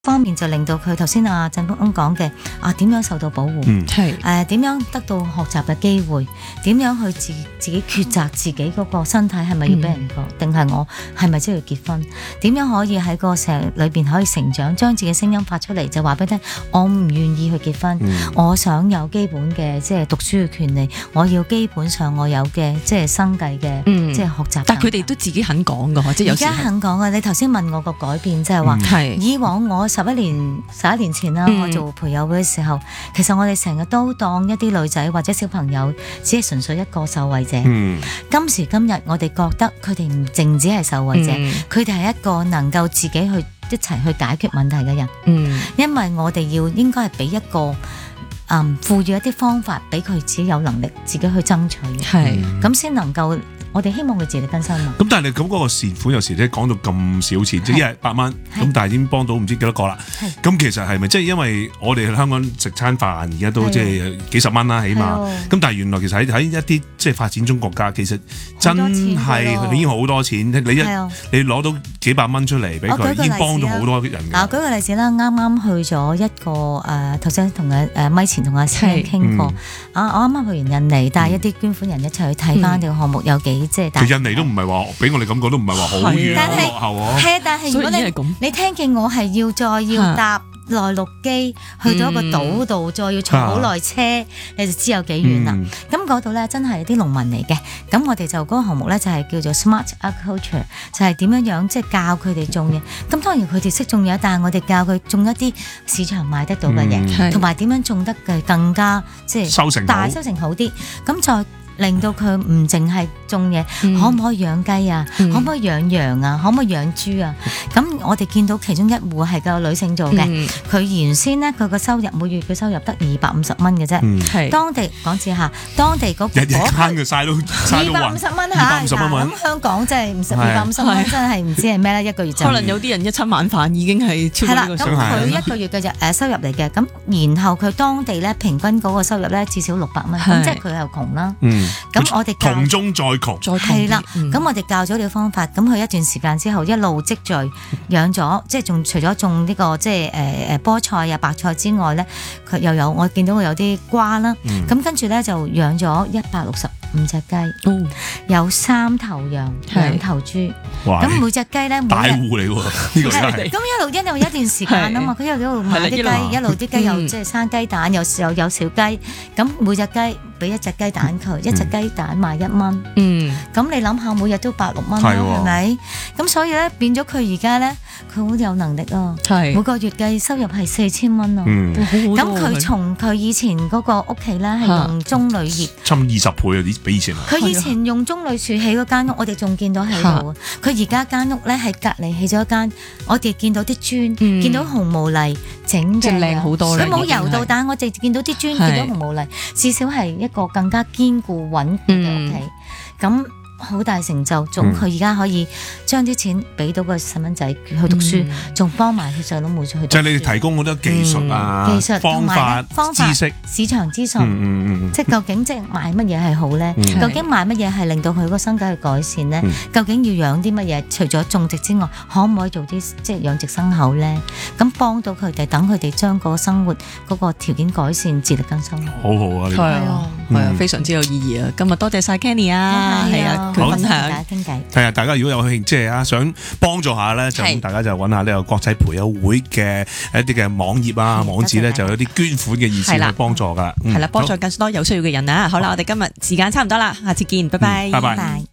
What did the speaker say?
方面就令到佢頭先阿振峰講嘅點樣受到保護，點樣得到學習嘅機會，點樣去自己抉擇自己嗰個身體係咪要俾人過，定係我係咪真係要結婚？點樣可以喺個社裏邊可以成長，將自己聲音發出嚟，就話俾你聽，我唔願意去結婚，我想有基本嘅即係讀書嘅權利，我要基本上我有嘅即係生計嘅即係學習。 但係佢哋都自己肯講㗎，即係有時而家肯講嘅。你頭先問我個改變，即係話以往我11年前啦，我做培幼會嘅時候，其實我哋成日都當一啲女仔或者小朋友只係純粹一個受惠者。今時今日，我哋覺得佢哋唔淨止係受惠者，佢哋係一個能夠自己去一齊去解決問題嘅人。因為我哋應該係俾一個賦予一啲方法俾佢自己有能力自己去爭取，咁先能夠。我哋希望佢自力更生嘛。 咁但係你咁嗰個善款有時咧講到咁少錢，即係一日8蚊，咁但係已經幫到唔知幾多個啦。咁其實係咪即係因為我哋香港食餐飯而家都即係幾十蚊啦，起碼。咁但係原來其實喺一啲即係發展中國家，其實真係已經好多錢。你攞到幾百蚊出嚟俾佢，已經幫到好多人。 舉個例子啦，啱啱去咗一個頭先同咪前同阿師兄傾過。我啱啱去完印尼，帶一啲捐款人一齊去睇翻呢個項目有幾。其實印尼都唔係話俾我哋感覺都唔係話好遠落後喎。 係啊，但係如果你聽見我係再要搭內陸機去到一個島度，再要坐好耐車，你就知有幾遠啦。咁嗰度咧真係啲農民嚟嘅。咁我哋就嗰個項目咧就係叫做 Smart Agriculture， 就係點樣即係教佢哋種嘢。咁當然佢哋識種嘢，但係我哋教佢種一啲市場賣得到嘅嘢，同埋點樣種得嘅更加即係大收成好啲。咁再令到佢唔淨係種嘢，可唔可以養雞啊？可唔可以養羊啊？可唔可以養豬啊？咁我哋見到其中一戶係個女性做嘅，佢原先咧佢個收入每月嘅收入得250蚊嘅啫。當地講字下，當地嗰日慳嘅晒都 250蚊嚇，咁香港真係250蚊真係唔知係咩咧，一個月就可能有啲人一餐晚飯已經係超過呢個數。 咁佢一個月嘅收入嚟嘅，咁然後佢當地咧平均嗰個收入咧至少600蚊，咁即係佢又窮啦。咁我哋窮中再窮， 係啦。咁我哋教咗你方法，咁佢一段時間之後一路積聚養咗，即係仲除咗種呢個即係菠菜啊白菜之外咧，佢又有我見到佢有啲瓜啦。咁跟住咧就養咗165隻雞，有3頭羊2頭豬。咁每隻雞咧大戶嚟喎，呢個真係。 咁一路一段時間啊嘛，佢一路買啲雞，一路啲雞又即係生雞蛋，有時候有小雞。咁每隻雞俾一隻雞蛋佢，一隻雞蛋賣1蚊。咁你諗下，每日都8-6蚊啦，係咪？咁所以咧變咗佢而家咧，佢好有能力啊！每個月嘅收入係4000蚊啊！咁佢從佢以前嗰個屋企咧係用棕櫚葉， 差20倍啊！比以前。 佢以前用棕櫚樹起嗰間屋，我哋仲見到喺度。佢而家間屋咧係隔離起咗一間，我哋見到啲磚，見到紅毛泥整嘅， 靚好多。 佢冇油到，但係我哋見到啲磚，見到紅毛泥，至少係一個更加堅固穩固嘅屋企。咁好大成就，仲佢而家可以將啲錢俾到個細蚊仔去讀書，仲幫埋佢細佬妹去讀書。 即係你哋提供好多技術啊、技術方法、知識、 市場資訊，即係究竟即係賣乜嘢係好咧？究竟賣乜嘢係令到佢個生計去改善咧？究竟要養啲乜嘢？除咗種植之外，可唔可以做啲即係養殖牲口咧？咁幫到佢哋，等佢哋將個生活嗰個條件改善，自力更生。 好好啊！ 係啊，非常之有意義啊！今日多謝晒 Kenny 啊，係啊。 佢分享傾偈， 係啊！大家如果有興趣，即係想幫助下咧，就大家就揾下呢個國際培幼會嘅一啲嘅網頁啊、網址咧，就有啲捐款嘅意思去幫助噶。 係啦，幫助更多有需要嘅人啊！好啦，我哋今日時間差唔多啦，下次見，拜拜。 拜拜。